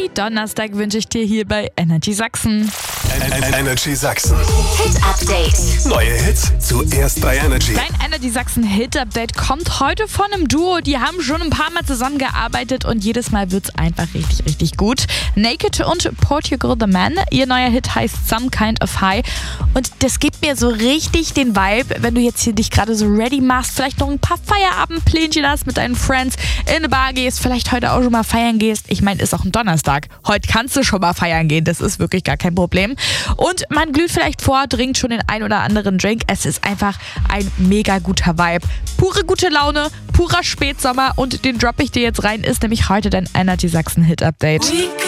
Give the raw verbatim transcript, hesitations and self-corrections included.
Donnerstag wünsche ich dir hier bei Energy Sachsen. Energy Sachsen. Hit Update. Neue Hits zuerst bei Energy. Dein Energy Sachsen Hit Update kommt heute von einem Duo. Die haben schon ein paar Mal zusammengearbeitet und jedes Mal wird's einfach richtig, richtig gut. Naked und Portugal the Man. Ihr neuer Hit heißt Some Kind of High. Und das gibt mir so richtig den Vibe, wenn du jetzt hier dich gerade so ready machst, vielleicht noch ein paar Feierabendplänchen hast mit deinen Friends, in eine Bar gehst, vielleicht heute auch schon mal feiern gehst. Ich meine, ist auch ein Donnerstag. Heute kannst du schon mal feiern gehen. Das ist wirklich gar kein Problem. Und man glüht vielleicht vor, trinkt schon den ein oder anderen Drink. Es ist einfach ein mega guter Vibe. Pure gute Laune, purer Spätsommer und den droppe ich dir jetzt rein, ist nämlich heute dein Energy Sachsen Hit Update.